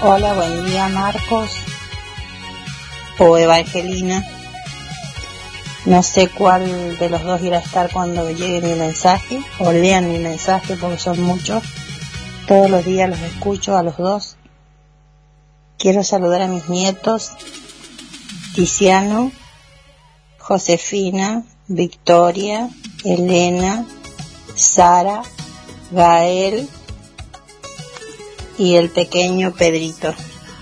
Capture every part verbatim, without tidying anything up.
Hola, buen día Marcos o Evangelina. No sé cuál de los dos irá a estar cuando llegue mi mensaje o lean mi mensaje porque son muchos. Todos los días los escucho a los dos. Quiero saludar a mis nietos, Tiziano, Josefina, Victoria, Elena, Sara, Gael y el pequeño Pedrito.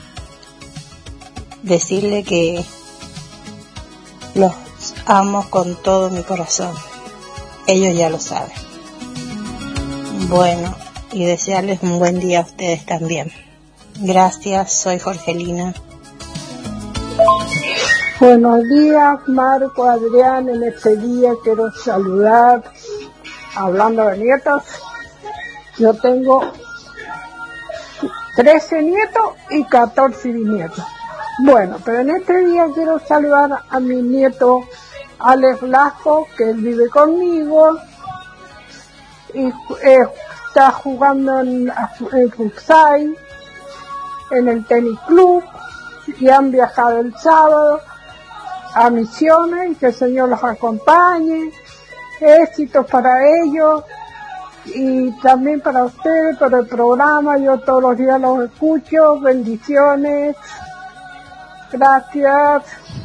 Decirle que los amo con todo mi corazón. Ellos ya lo saben. Bueno, y desearles un buen día a ustedes también. Gracias, soy Jorgelina. Buenos días, Marco, Adrián. En este día quiero saludar, hablando de nietos. Yo tengo trece nietos y catorce bisnietos. Bueno, pero en este día quiero saludar a mi nieto Alex Blasco, que él vive conmigo y eh, está jugando en, en futsal, en el tenis club, y han viajado el sábado a Misiones, y que el Señor los acompañe. Éxitos para ellos y también para ustedes, por el programa. Yo todos los días los escucho. Bendiciones. Gracias.